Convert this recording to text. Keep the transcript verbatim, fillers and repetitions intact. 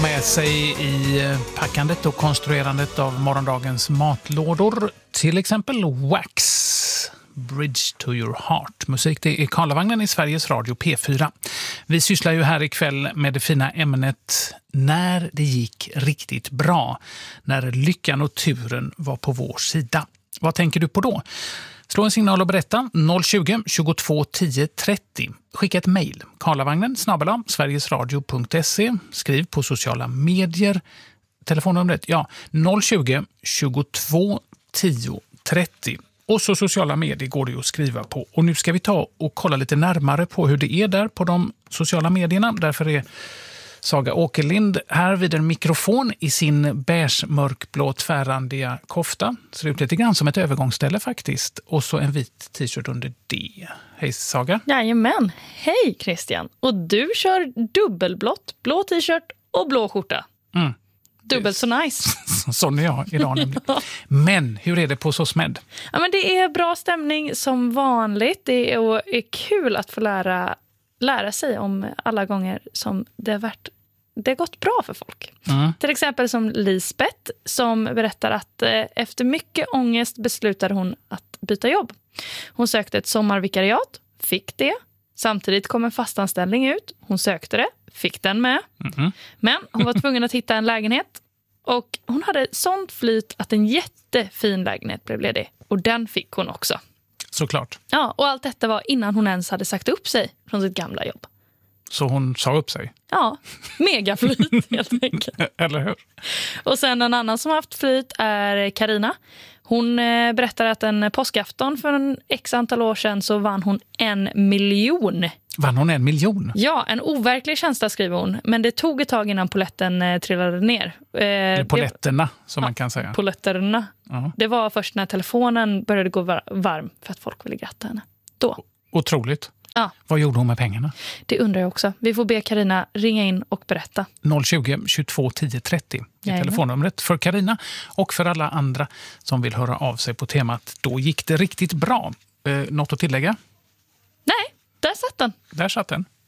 Med sig i packandet och konstruerandet av morgondagens matlådor. Till exempel Wax, Bridge to your heart. Musik, det är Karlavagnen i Sveriges Radio P fyra. Vi sysslar ju här ikväll med det fina ämnet när det gick riktigt bra. När lyckan och turen var på vår sida. Vad tänker du på då? Slå en signal och berätta noll tjugo, tjugotvå, tio, trettio. Skicka ett mejl. Karlavagnen snabel-a sverigesradio punkt se. Skriv på sociala medier. Telefonnumret, ja, noll tjugo, tjugotvå, tio, trettio. Och så sociala medier går det att skriva på. Och nu ska vi ta och kolla lite närmare på hur det är där på de sociala medierna. Därför är Saga Åkerlind här vid en mikrofon i sin beige mörkblå tvärrandiga kofta. Ser ut lite grann som ett övergångsställe faktiskt. Och så en vit t-shirt under det. Hej Saga. Jajamän. Hej Christian. Och du kör dubbelblått, blå t-shirt och blå skjorta. Mm. Dubbelt så nice. Sån är jag idag nämligen. Ja. Men hur är det på SOSMED? Ja, men det är bra stämning som vanligt. Det är, är kul att få lära lära sig om alla gånger som det har varit, det har gått bra för folk. Mm. Till exempel som Lisbeth som berättar att eh, efter mycket ångest beslutade hon att byta jobb. Hon sökte ett sommarvikariat, fick det. Samtidigt kom en fastanställning ut. Hon sökte det, fick den med. Mm. Men hon var tvungen att hitta en lägenhet. Och hon hade sånt flyt att en jättefin lägenhet blev ledig. Och den fick hon också. Såklart. Ja, och allt detta var innan hon ens hade sagt upp sig från sitt gamla jobb. Så hon sa upp sig? Ja, megaflyt helt enkelt. Eller hur? Och sen en annan som har haft flyt är Carina. Hon eh, berättar att en påskafton för en x antal år sedan så vann hon en miljon. Vann hon en miljon? Ja, en overklig känsla skriver hon. Men det tog ett tag innan poletten eh, trillade ner. Eh, poletterna som det, man kan säga. Poletterna. Uh-huh. Det var först när telefonen började gå var- varm för att folk ville gratta henne. Då. Otroligt. Ja. Vad gjorde hon med pengarna? Det undrar jag också. Vi får be Carina ringa in och berätta. noll tjugo, tjugotvå, tio, trettio är telefonnumret för Carina och för alla andra som vill höra av sig på temat. Då gick det riktigt bra. Eh, något att tillägga? Nej, där satt den. Där satt den.